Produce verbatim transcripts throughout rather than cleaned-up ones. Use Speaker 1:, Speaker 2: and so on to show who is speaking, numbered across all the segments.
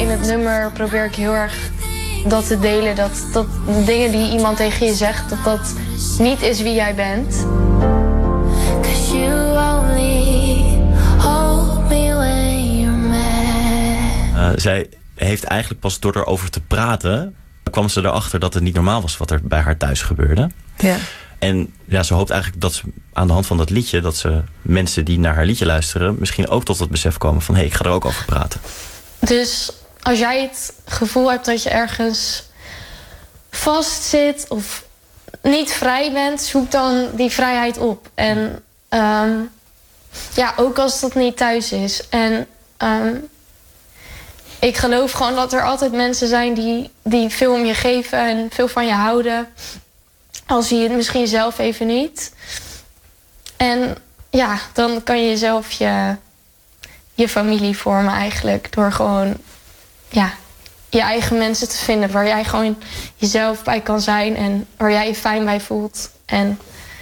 Speaker 1: in het nummer probeer ik heel erg dat te delen. Dat, dat de dingen die iemand tegen je zegt, dat dat niet is wie jij bent.
Speaker 2: Uh, zij heeft eigenlijk pas door erover te praten, kwam ze erachter dat het niet normaal was wat er bij haar thuis gebeurde.
Speaker 3: Ja.
Speaker 2: En ja, ze hoopt eigenlijk dat ze aan de hand van dat liedje, dat ze mensen die naar haar liedje luisteren, misschien ook tot het besef komen van, hé, hey, ik ga er ook over praten.
Speaker 1: Dus als jij het gevoel hebt dat je ergens vastzit of niet vrij bent, zoek dan die vrijheid op. En um, ja, ook als dat niet thuis is. En um, ik geloof gewoon dat er altijd mensen zijn die, die veel om je geven en veel van je houden. Al zie je het misschien zelf even niet. En ja, dan kan je zelf je, je familie vormen eigenlijk. Door gewoon ja, je eigen mensen te vinden. Waar jij gewoon jezelf bij kan zijn. En waar jij je fijn bij voelt. En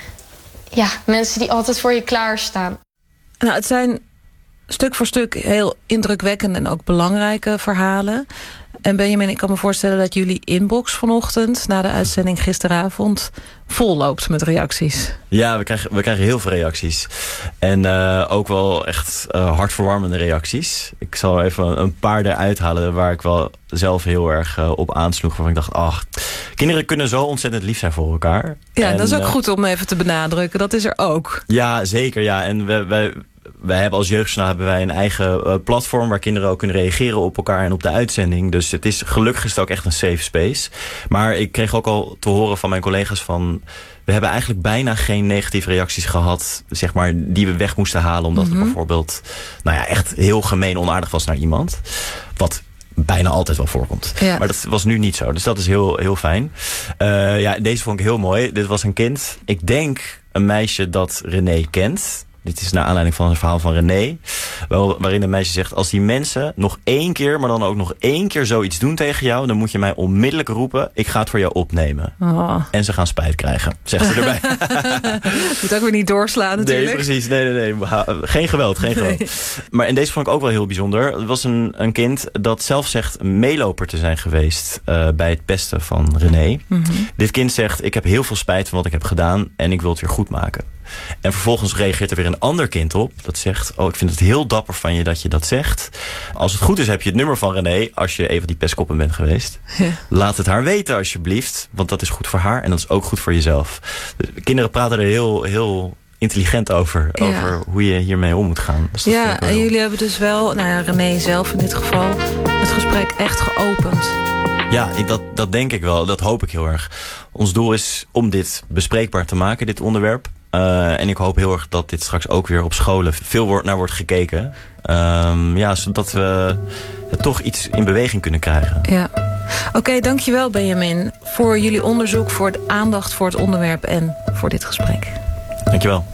Speaker 1: ja, mensen die altijd voor je klaarstaan.
Speaker 3: Nou, het zijn stuk voor stuk heel indrukwekkende en ook belangrijke verhalen. En Benjamin, ik kan me voorstellen dat jullie inbox vanochtend, na de uitzending gisteravond, vol loopt met reacties.
Speaker 2: Ja, we krijgen, we krijgen heel veel reacties. En uh, ook wel echt uh, hartverwarmende reacties. Ik zal even een paar eruit halen waar ik wel zelf heel erg uh, op aansloeg. Waarvan ik dacht, ach, kinderen kunnen zo ontzettend lief zijn voor elkaar.
Speaker 3: Ja, en dat is ook
Speaker 2: uh,
Speaker 3: goed om even te benadrukken. Dat is er ook.
Speaker 2: Ja, zeker. Ja. En we, wij, wij hebben als Jeugdjournaal hebben wij een eigen uh, platform waar kinderen ook kunnen reageren op elkaar en op de uitzending. Dus het is gelukkig is het ook echt een safe space. Maar ik kreeg ook al te horen van mijn collega's van, we hebben eigenlijk bijna geen negatieve reacties gehad, zeg maar, die we weg moesten halen. Omdat mm-hmm. het bijvoorbeeld, nou ja, echt heel gemeen onaardig was naar iemand. Wat bijna altijd wel voorkomt. Ja. Maar dat was nu niet zo. Dus dat is heel, heel fijn. Uh, ja, deze vond ik heel mooi. Dit was een kind, ik denk een meisje dat René kent. Dit is naar aanleiding van een verhaal van René. Waarin een meisje zegt, als die mensen nog één keer, maar dan ook nog één keer zoiets doen tegen jou, dan moet je mij onmiddellijk roepen, ik ga het voor jou opnemen. Oh. En ze gaan spijt krijgen, zegt ze erbij.
Speaker 3: Moet ook weer niet doorslaan natuurlijk.
Speaker 2: Nee, precies. Nee, nee, nee. Geen geweld, geen geweld. Nee. Maar in deze vond ik ook wel heel bijzonder. Het was een, een kind dat zelf zegt een meeloper te zijn geweest uh, bij het pesten van René. Mm-hmm. Dit kind zegt, ik heb heel veel spijt van wat ik heb gedaan en ik wil het weer goed maken. En vervolgens reageert er weer een ander kind op. Dat zegt, oh, ik vind het heel dapper van je dat je dat zegt. Als het goed is heb je het nummer van René, als je even die pestkoppen bent geweest. Ja. Laat het haar weten alsjeblieft. Want dat is goed voor haar en dat is ook goed voor jezelf. De kinderen praten er heel, heel intelligent over. Ja. Over hoe je hiermee om moet gaan. Dus
Speaker 3: ja, en jullie hebben dus wel, nou ja, René zelf in dit geval, het gesprek echt geopend.
Speaker 2: Ja, dat, dat denk ik wel. Dat hoop ik heel erg. Ons doel is om dit bespreekbaar te maken, dit onderwerp. Uh, en ik hoop heel erg dat dit straks ook weer op scholen veel wordt, naar wordt gekeken. Um, ja, zodat we uh, toch iets in beweging kunnen krijgen.
Speaker 3: Ja. Oké, okay, dankjewel Benjamin voor jullie onderzoek, voor de aandacht voor het onderwerp en voor dit gesprek.
Speaker 2: Dankjewel.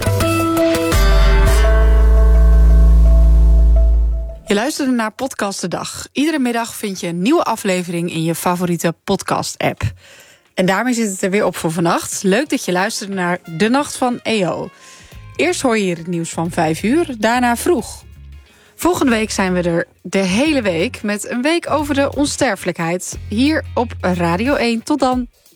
Speaker 4: Je luisterde naar Podcast de Dag. Iedere middag vind je een nieuwe aflevering in je favoriete podcast-app. En daarmee zit het er weer op voor vannacht. Leuk dat je luisterde naar De Nacht van E O. Eerst hoor je hier het nieuws van vijf uur, daarna vroeg. Volgende week zijn we er de hele week met een week over de onsterfelijkheid. Hier op Radio één. Tot dan.